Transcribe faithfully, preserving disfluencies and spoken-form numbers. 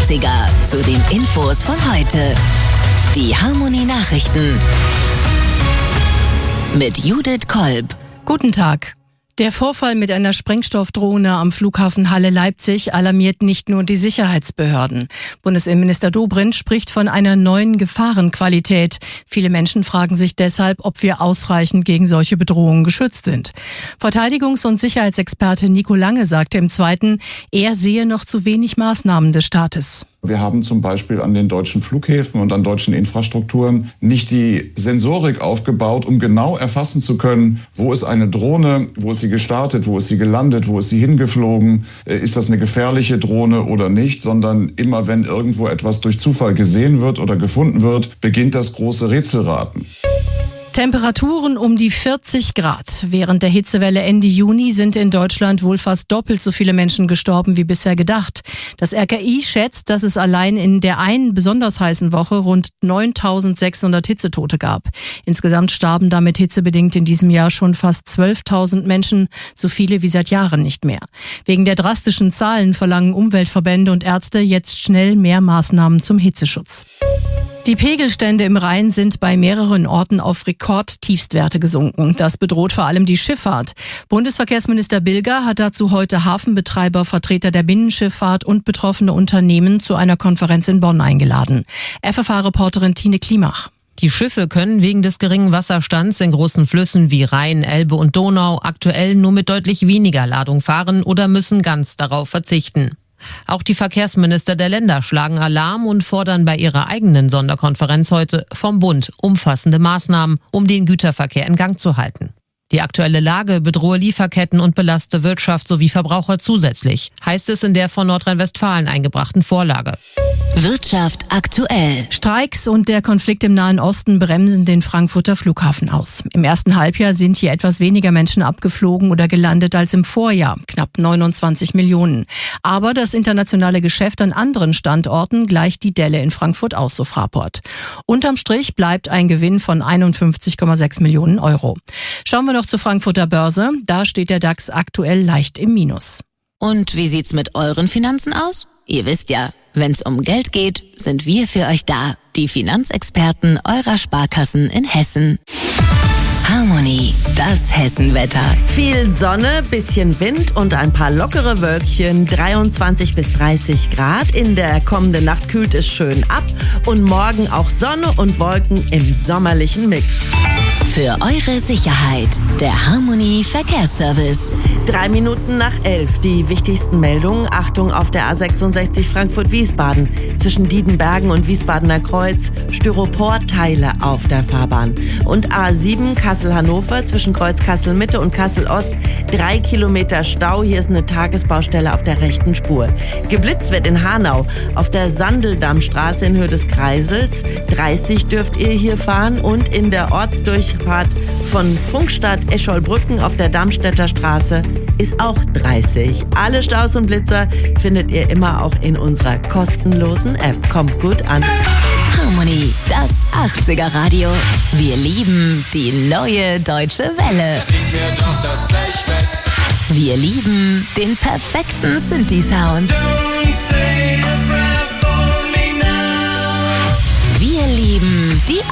achtziger zu den Infos von heute. Die Harmony Nachrichten mit Judith Kolb. Guten Tag. Der Vorfall mit einer Sprengstoffdrohne am Flughafen Halle-Leipzig alarmiert nicht nur die Sicherheitsbehörden. Bundesinnenminister Dobrindt spricht von einer neuen Gefahrenqualität. Viele Menschen fragen sich deshalb, ob wir ausreichend gegen solche Bedrohungen geschützt sind. Verteidigungs- und Sicherheitsexperte Nico Lange sagte im Zweiten, er sehe noch zu wenig Maßnahmen des Staates. Wir haben zum Beispiel an den deutschen Flughäfen und an deutschen Infrastrukturen nicht die Sensorik aufgebaut, um genau erfassen zu können, wo ist eine Drohne, wo ist sie gestartet, wo ist sie gelandet, wo ist sie hingeflogen, ist das eine gefährliche Drohne oder nicht, sondern immer wenn irgendwo etwas durch Zufall gesehen wird oder gefunden wird, beginnt das große Rätselraten. Temperaturen um die vierzig Grad. Während der Hitzewelle Ende Juni sind in Deutschland wohl fast doppelt so viele Menschen gestorben wie bisher gedacht. Das R K I schätzt, dass es allein in der einen besonders heißen Woche rund neuntausendsechshundert Hitzetote gab. Insgesamt starben damit hitzebedingt in diesem Jahr schon fast zwölftausend Menschen, so viele wie seit Jahren nicht mehr. Wegen der drastischen Zahlen verlangen Umweltverbände und Ärzte jetzt schnell mehr Maßnahmen zum Hitzeschutz. Die Pegelstände im Rhein sind bei mehreren Orten auf Rekordtiefstwerte gesunken. Das bedroht vor allem die Schifffahrt. Bundesverkehrsminister Bilger hat dazu heute Hafenbetreiber, Vertreter der Binnenschifffahrt und betroffene Unternehmen zu einer Konferenz in Bonn eingeladen. F F H-Reporterin Tine Klimach. Die Schiffe können wegen des geringen Wasserstands in großen Flüssen wie Rhein, Elbe und Donau aktuell nur mit deutlich weniger Ladung fahren oder müssen ganz darauf verzichten. Auch die Verkehrsminister der Länder schlagen Alarm und fordern bei ihrer eigenen Sonderkonferenz heute vom Bund umfassende Maßnahmen, um den Güterverkehr in Gang zu halten. Die aktuelle Lage bedrohe Lieferketten und belaste Wirtschaft sowie Verbraucher zusätzlich, heißt es in der von Nordrhein-Westfalen eingebrachten Vorlage. Wirtschaft aktuell. Streiks und der Konflikt im Nahen Osten bremsen den Frankfurter Flughafen aus. Im ersten Halbjahr sind hier etwas weniger Menschen abgeflogen oder gelandet als im Vorjahr, knapp neunundzwanzig Millionen. Aber das internationale Geschäft an anderen Standorten gleicht die Delle in Frankfurt aus, so Fraport. Unterm Strich bleibt ein Gewinn von einundfünfzig Komma sechs Millionen Euro. Schauen wir noch zur Frankfurter Börse. Da steht der DAX aktuell leicht im Minus. Und wie sieht's mit euren Finanzen aus? Ihr wisst ja, wenn's um Geld geht, sind wir für euch da. Die Finanzexperten eurer Sparkassen in Hessen. Harmony, das Hessenwetter. Viel Sonne, bisschen Wind und ein paar lockere Wölkchen, dreiundzwanzig bis dreißig Grad. In der kommenden Nacht kühlt es schön ab und morgen auch Sonne und Wolken im sommerlichen Mix. Für eure Sicherheit, der Harmony Verkehrsservice. Drei Minuten nach elf, die wichtigsten Meldungen. Achtung auf der A sechsundsechzig Frankfurt-Wiesbaden. Zwischen Diedenbergen und Wiesbadener Kreuz Styroporteile auf der Fahrbahn. Und A sieben Kassel-Hannover zwischen Kreuz Kassel-Mitte und Kassel-Ost. Drei Kilometer Stau, hier ist eine Tagesbaustelle auf der rechten Spur. Geblitzt wird in Hanau auf der Sandeldammstraße in Höhe des Kreisels. dreißig dürft ihr hier fahren und in der Ortsdurchfahrt von Funkstadt Escholbrücken auf der Darmstädter Straße ist auch dreißig. Alle Staus und Blitzer findet ihr immer auch in unserer kostenlosen App. Kommt gut an. Harmony, das achtziger Radio. Wir lieben die neue deutsche Welle. Wir lieben den perfekten Synthi-Sound.